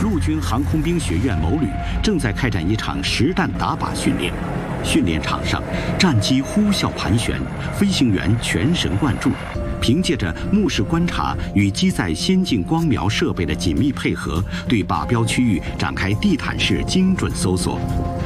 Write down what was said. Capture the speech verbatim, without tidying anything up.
陆军航空兵学院某旅正在开展一场实弹打靶训练。训练场上，战机呼啸盘旋，飞行员全神贯注，凭借着目视观察与机载先进光瞄设备的紧密配合，对靶标区域展开地毯式精准搜索。